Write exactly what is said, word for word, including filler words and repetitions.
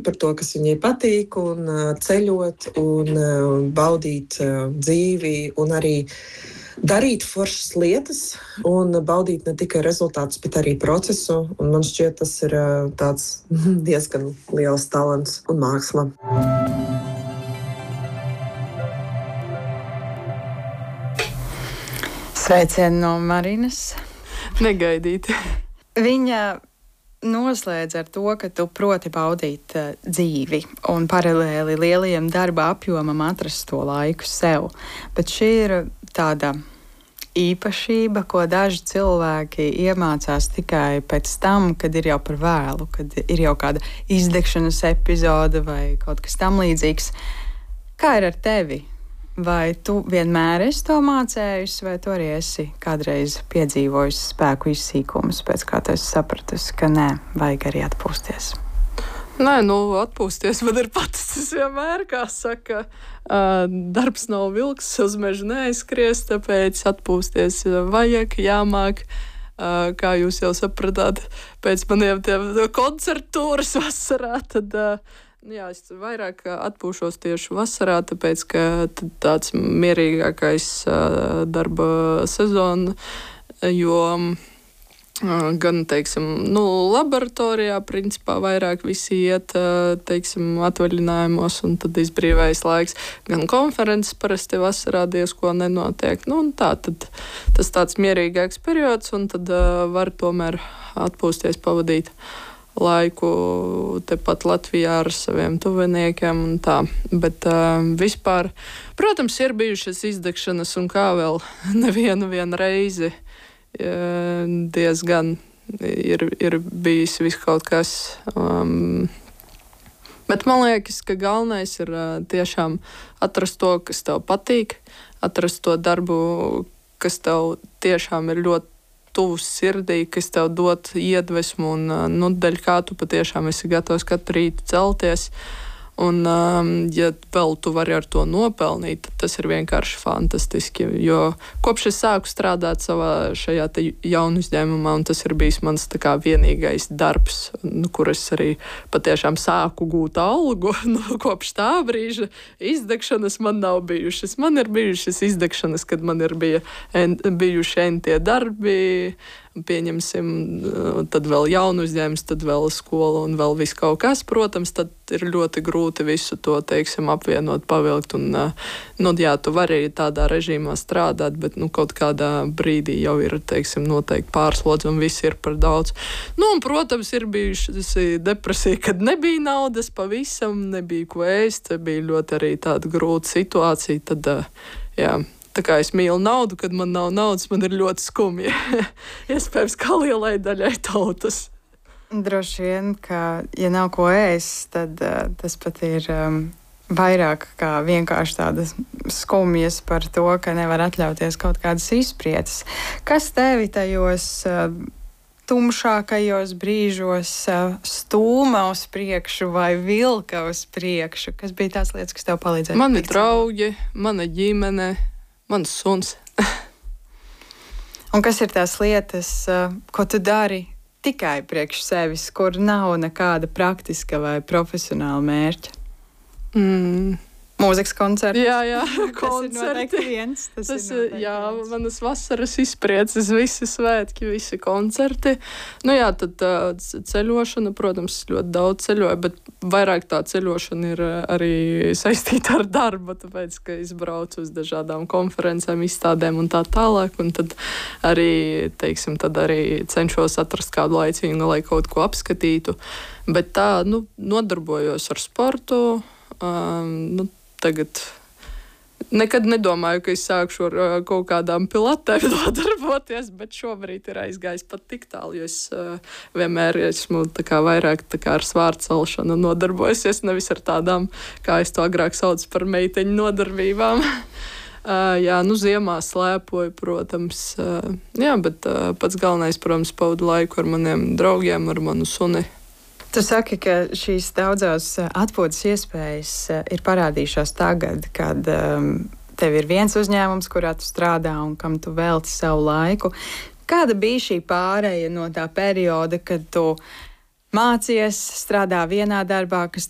par to, kas viņai patīk, un uh, ceļot, un uh, baudīt uh, dzīvi, un arī darīt foršas lietas, un baudīt ne tikai rezultātus, bet arī procesu. Un man šķiet, tas ir uh, tāds diezgan liels talants un māksla. Sveicieni no Marinas. Negaidīti. Viņa noslēdz ar to, ka tu proti baudīt uh, dzīvi un paralēli lielajam darba apjomam atrast to laiku sev. Bet šī ir tāda īpašība, ko daži cilvēki iemācās tikai pēc tam, kad ir jau par vēlu, kad ir jau kāda izdegšanas epizode vai kaut kas tam līdzīgs. Kā ir ar tevi? Vai tu vienmēr esi to mācējis, vai tu arī esi kādreiz piedzīvojis spēku izsīkumus, pēc kā tu esi sapratusi, ka nē, vajag arī atpūsties? Nē, nu, atpūsties man ir paticis vienmēr, kā saka, uh, darbs nav vilks, uz mežu neaizskries, tāpēc atpūsties vajag, jāmāk. Uh, kā jūs jau sapratāt, pēc maniem tiem koncertūras vasarā, tad... Uh, Jā, es vairāk atpūšos tieši vasarā, tāpēc, ka tāds mierīgākais uh, darba sezona, jo uh, gan, teiksim, nu, laboratorijā principā vairāk visi iet, uh, teiksim, atvaļinājumos un tad izbrīvais laiks, gan konferences parasti vasarā diezko nenotiek. Nu, un tā, tad tas tāds mierīgāks periods, un tad uh, var tomēr atpūsties, pavadīt laiku tepat Latvijā ar saviem tuviniekiem un tā. Bet uh, vispār, protams, ir bijušas izdegšanas un kā vēl nevienu vienu reizi uh, diezgan ir, ir bijis viss kaut kas. Um, bet man liekas, ka galvenais ir uh, tiešām atrast to, kas tev patīk, atrast to darbu, kas tev tiešām ir ļoti tuvs sirdī, kas tev dod iedvesmu un, nu, daļ kā tu patiešām esi gatavs katru rītu celties. Un, um, ja vēl tu vari ar to nopelnīt, tad tas ir vienkārši fantastiski. Jo kopš es sāku strādāt savā šajā jaunu uzņēmumā, un tas ir bijis mans tā kā vienīgais darbs, nu, kur es arī patiešām sāku gūt algu. Nu, kopš tā brīža izdegšanas man nav bijušas. Man ir bijušas izdegšanas, kad man ir bija en, bijuši entie darbi, pieņemsim, tad vēl jaunu uzņēmums, tad vēl skola un vēl viss kaut kas, protams, tad ir ļoti grūti visu to, teiksim, apvienot, pavilkt un, nu, jā, tu vari tādā režīmā strādāt, bet, nu, kaut kādā brīdī jau ir, teiksim, noteikti pārslodze un viss ir par daudz. Nu, un, protams, ir bijuši depresija, kad nebija naudas pavisam, nebija ko ēst, bija ļoti arī tāda grūta situācija, tad, jā, tā kā es mīlu naudu, kad man nav naudas, man ir ļoti skumji. Iespējams, kā lielai daļai tautas. Droši vien, ka, ja nav ko ēst, tad uh, tas pat ir um, vairāk kā vienkārši tādas skumjas par to, ka nevar atļauties kaut kādas izprieces. Kas tevi tajos uh, tumšākajos brīžos uh, stūma uz priekšu vai vilka uz priekšu? Kas bija tās lietas, kas tev palīdzēja? Mani draugi, mana ģimene, mans suns. Un kas ir tās lietas, uh, ko tu dari tikai priekš sevis, kur nav nekāda praktiska vai profesionāla mērķa? Mm. Mūzikas koncerti. Jā, jā, koncerti. Tas ir viens. Tas tas ir jā, viens. Manas vasaras izprieces, visi svētki, visi koncerti. Nu jā, tad tā ceļošana, protams, ļoti daudz ceļoju, bet vairāk tā ceļošana ir arī saistīta ar darbu, tāpēc, ka es braucu uz dažādām konferencēm, izstādēm un tā tālāk, un tad arī, teiksim, tad arī cenšos atrast kādu laiciņu, lai kaut ko apskatītu. Bet tā, nu, nodarbojos ar sportu, um, nu, tagad nekad nedomāju, ka es sākšu ar uh, kaut kādām pilatēm nodarboties, bet šobrīd ir aizgājis pat tik tālu, jo es uh, vienmēr esmu tā kā vairāk tā kā ar svārdu celšanu nodarbojusies, nevis ar tādām, kā es to agrāk saucu par meiteņu nodarbībām. Uh, jā, nu ziemā slēpoju, protams, uh, jā, bet uh, pats galvenais, protams, pavadu laiku ar maniem draugiem, ar manu suni. Tu saki, ka šīs daudzās atpūtas iespējas ir parādījušās tagad, kad um, tev ir viens uzņēmums, kurā tu strādā un kam tu velti savu laiku. Kāda bija šī pāreja no tā perioda, kad tu mācies, strādā vienā darbā, kas